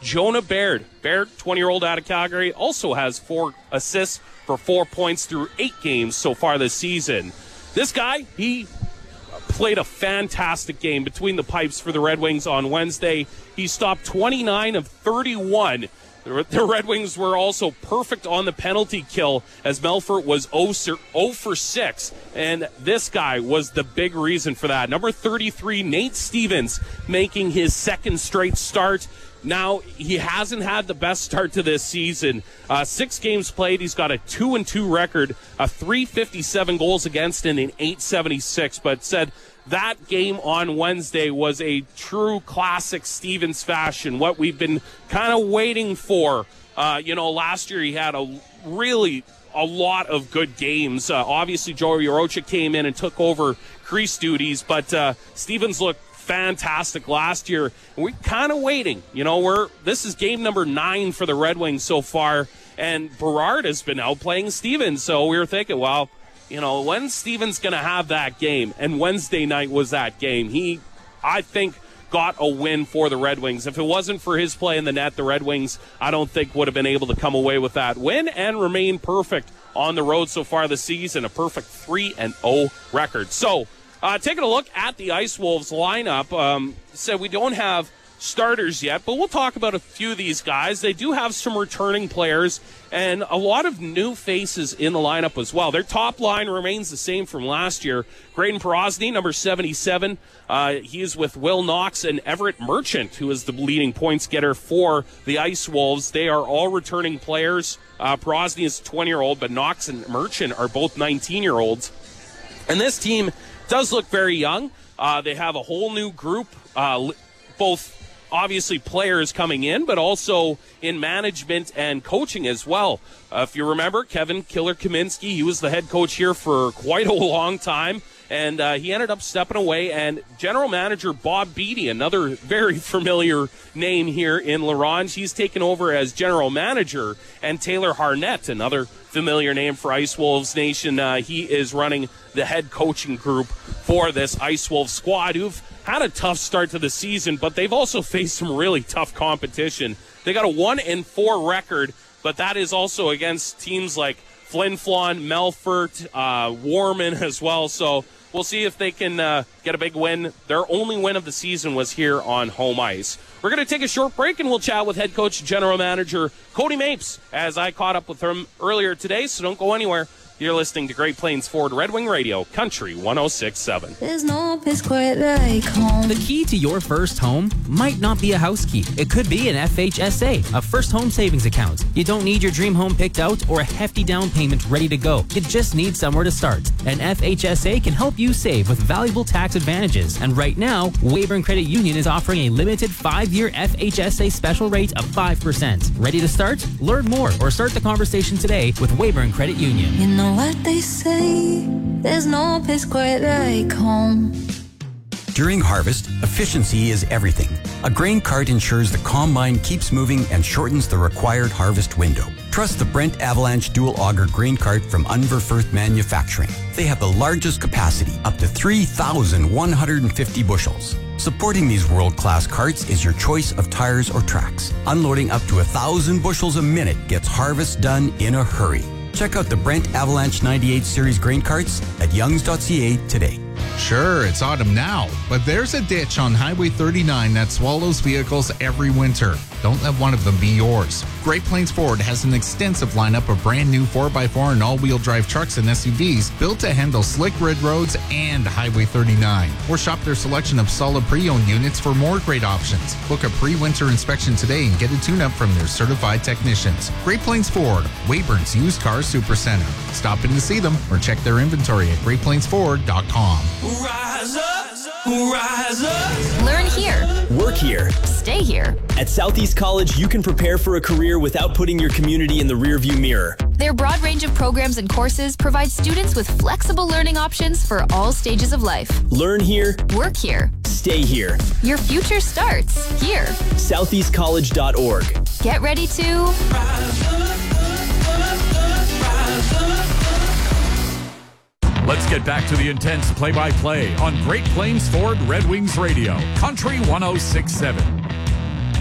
Jonah Baird. Baird, 20-year-old out of Calgary, also has 4 assists for 4 points through 8 games so far this season. This guy, he played a fantastic game between the pipes for the Red Wings on Wednesday. He stopped 29 of 31. The Red Wings were also perfect on the penalty kill as Melfort was 0 for 6, and this guy was the big reason for that. Number 33, Nate Stevens, making his second straight start. Now, he hasn't had the best start to this season. 6 games played, he's got a 2-2 record, a 357 goals against and an 876, but said that game on Wednesday was a true classic Stevens fashion, what we've been kind of waiting for. Last year he had a lot of good games. Obviously, Joey Orocha came in and took over crease duties, but Stevens looked fantastic last year. And we're kind of waiting. This is game number 9 for the Red Wings so far, and Berard has been outplaying Stevens. So we were thinking, well, when's Stevens going to have that game? And Wednesday night was that game. He, I think, got a win for the Red Wings. If it wasn't for his play in the net, the Red Wings, I don't think, would have been able to come away with that win and remain perfect on the road so far this season, a perfect 3-0 record. So, taking a look at the Ice Wolves lineup, said we don't have starters yet, but we'll talk about a few of these guys. They do have some returning players and a lot of new faces in the lineup as well. Their top line remains the same from last year. Graydon Porosny, number 77. He is with Will Knox and Everett Merchant, who is the leading points getter for the Ice Wolves. They are all returning players. Porosny is a 20-year-old, but Knox and Merchant are both 19-year-olds. And this team does look very young. They have a whole new group, both obviously players coming in, but also in management and coaching as well. If you remember, Kevin Killer Kaminsky, he was the head coach here for quite a long time, and he ended up stepping away. And general manager Bob Beattie, another very familiar name here in L'Orange, he's taken over as general manager. And Taylor Harnett, another familiar name for Ice Wolves Nation, he is running the head coaching group for this Ice Wolves squad, who've had a tough start to the season, but they've also faced some really tough competition. They got a 1-4 record, but that is also against teams like Flin Flon, Melfort, Warman as well. So we'll see if they can get a big win. Their only win of the season was here on home ice. We're going to take a short break, and we'll chat with head coach, general manager Cody Mapes, as I caught up with him earlier today, so don't go anywhere. You're listening to Great Plains Ford Red Wing Radio, Country 106.7. There's no place quite like home. The key to your first home might not be a house key. It could be an FHSA, a first home savings account. You don't need your dream home picked out or a hefty down payment ready to go. You just need somewhere to start. An FHSA can help you save with valuable tax advantages. And right now, Weyburn Credit Union is offering a limited 5-year FHSA special rate of 5%. Ready to start? Learn more or start the conversation today with Weyburn Credit Union. You know what they say, there's no place quite like home. During harvest, efficiency is everything. A grain cart ensures the combine keeps moving and shortens the required harvest window. Trust the Brent Avalanche Dual Auger grain cart from Unverfirth Manufacturing. They have the largest capacity, up to 3,150 bushels. Supporting these world-class carts is your choice of tires or tracks. Unloading up to 1,000 bushels a minute gets harvest done in a hurry. Check out the Brent Avalanche 98 Series grain carts at youngs.ca today. Sure, it's autumn now, but there's a ditch on Highway 39 that swallows vehicles every winter. Don't let one of them be yours. Great Plains Ford has an extensive lineup of brand new 4x4 and all-wheel drive trucks and SUVs built to handle slick red roads and Highway 39. Or shop their selection of solid pre-owned units for more great options. Book a pre-winter inspection today and get a tune-up from their certified technicians. Great Plains Ford, Weyburn's used car supercenter. Stop in to see them or check their inventory at greatplainsford.com. Rise up, rise up. Learn here. Work here. Stay here. At Southeast College, you can prepare for a career without putting your community in the rearview mirror. Their broad range of programs and courses provide students with flexible learning options for all stages of life. Learn here. Work here. Stay here. Your future starts here. SoutheastCollege.org. Get ready to rise up. Let's get back to the intense play-by-play on Great Plains Ford Red Wings Radio, Country 106.7.